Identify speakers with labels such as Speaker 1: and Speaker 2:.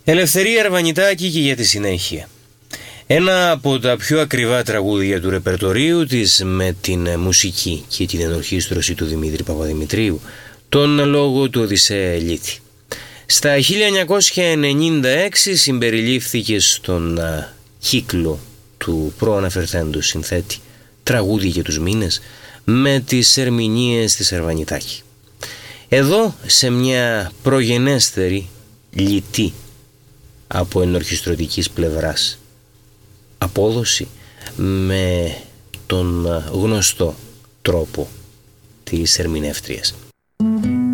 Speaker 1: Ελευθερία Αρβανιτάκη και για τη συνέχεια. Ένα από τα πιο ακριβά τραγούδια του ρεπερτορίου της, με την μουσική και την ενορχήστρωση του Δημήτρη Παπαδημητρίου, τον λόγο του Οδυσσέα Ελίτη. Στα 1996 συμπεριλήφθηκε στον κύκλο του προαναφερθέντος συνθέτη «Τραγούδι για τους μήνες» με τις ερμηνείες της Αρβανιτάκη. Εδώ, σε μια προγενέστερη, λιτή από ενορχιστρωτικής πλευράς απόδοση, με τον γνωστό τρόπο της ερμηνεύτριας.